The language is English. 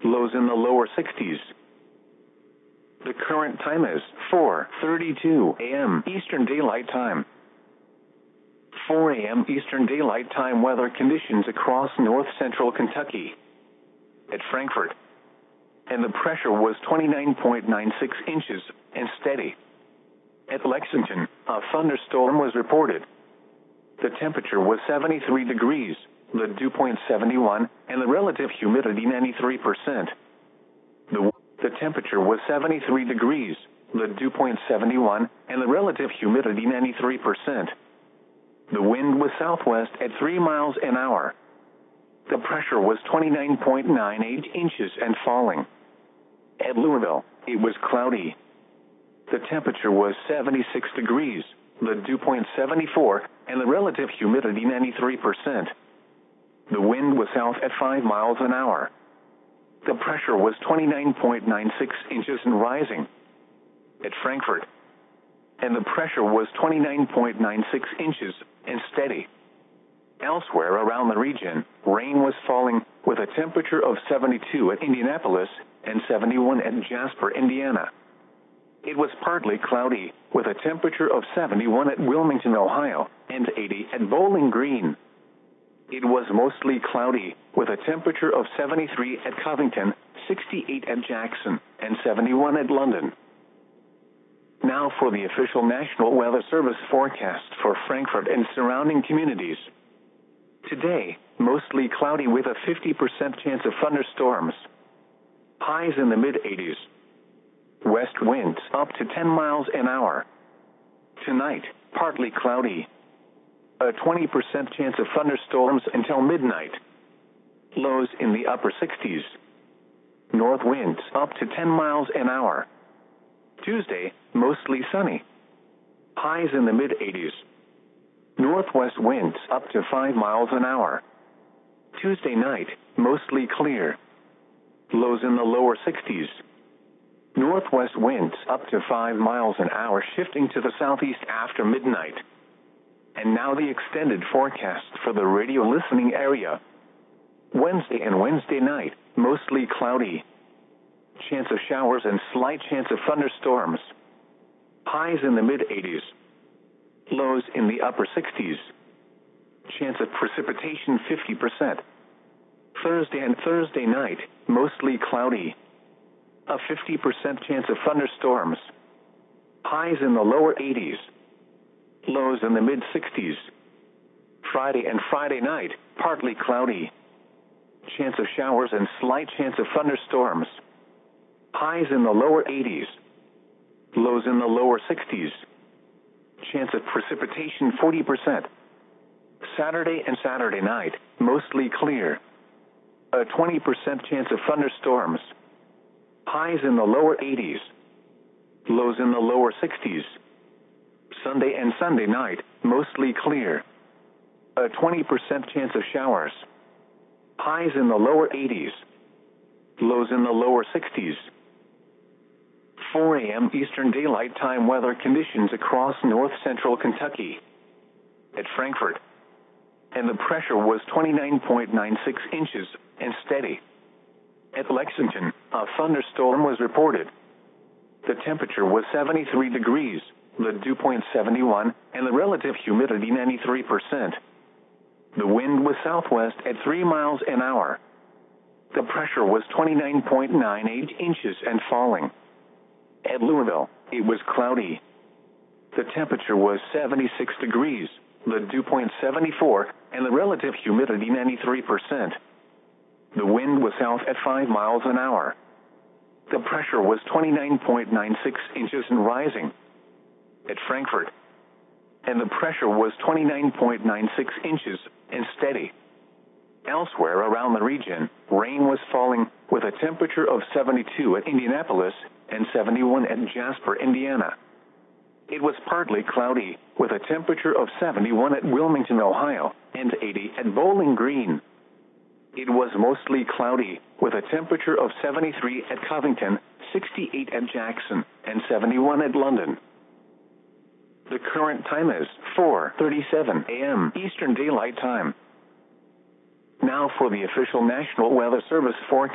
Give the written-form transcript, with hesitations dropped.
lows in the lower 60s. The current time is 4:32 a.m. Eastern Daylight Time. 4 a.m. Eastern Daylight Time weather conditions across north-central Kentucky. At Frankfort, and the pressure was 29.96 inches and steady. At Lexington, a thunderstorm was reported. The temperature was 73 degrees, the dew point 71, and the relative humidity 93%. The temperature was 73 degrees, the dew point 71, and the relative humidity 93%. The wind was southwest at 3 miles an hour. The pressure was 29.98 inches and falling. At Louisville, it was cloudy. The temperature was 76 degrees, the dew point 74, and the relative humidity 93%. The wind was south at 5 miles an hour. The pressure was 29.96 inches and rising. At Frankfort, and the pressure was 29.96 inches and steady. Elsewhere around the region, rain was falling, with a temperature of 72 at Indianapolis and 71 at Jasper, Indiana. It was partly cloudy, with a temperature of 71 at Wilmington, Ohio, and 80 at Bowling Green. It was mostly cloudy, with a temperature of 73 at Covington, 68 at Jackson, and 71 at London. Now for the official National Weather Service forecast for Frankfort and surrounding communities. Today, mostly cloudy with a 50% chance of thunderstorms. Highs in the mid-80s. West winds up to 10 miles an hour. Tonight, partly cloudy. A 20% chance of thunderstorms until midnight. Lows in the upper 60s. North winds up to 10 miles an hour. Tuesday, mostly sunny. Highs in the mid-80s. Northwest winds up to 5 miles an hour. Tuesday night, mostly clear. Lows in the lower 60s. Northwest winds up to 5 miles an hour, shifting to the southeast after midnight. And now the extended forecast for the radio listening area. Wednesday and Wednesday night, mostly cloudy. Chance of showers and slight chance of thunderstorms. Highs in the mid-80s. Lows in the upper 60s. Chance of precipitation 50%. Thursday and Thursday night, mostly cloudy. A 50% chance of thunderstorms. Highs in the lower 80s. Lows in the mid-60s. Friday and Friday night, partly cloudy. Chance of showers and slight chance of thunderstorms. Highs in the lower 80s. Lows in the lower 60s. Chance of precipitation 40%. Saturday and Saturday night, mostly clear. A 20% chance of thunderstorms. Highs in the lower 80s. Lows in the lower 60s. Sunday and Sunday night, mostly clear. A 20% chance of showers. Highs in the lower 80s. Lows in the lower 60s. 4 a.m. Eastern Daylight Time weather conditions across north-central Kentucky. At Frankfort, and the pressure was 29.96 inches and steady. At Lexington, a thunderstorm was reported. The temperature was 73 degrees, the dew point 71, and the relative humidity 93%. The wind was southwest at 3 miles an hour. The pressure was 29.98 inches and falling. At Louisville, it was cloudy. The temperature was 76 degrees, the dew point 74, and the relative humidity 93%. The wind was south at 5 miles an hour. The pressure was 29.96 inches and rising. At Frankfort, and the pressure was 29.96 inches and steady. Elsewhere around the region, rain was falling, with a temperature of 72 at Indianapolis and 71 at Jasper, Indiana. It was partly cloudy, with a temperature of 71 at Wilmington, Ohio, and 80 at Bowling Green. It was mostly cloudy, with a temperature of 73 at Covington, 68 at Jackson, and 71 at London. The current time is 4:37 a.m. Eastern Daylight Time. Now for the official National Weather Service forecast.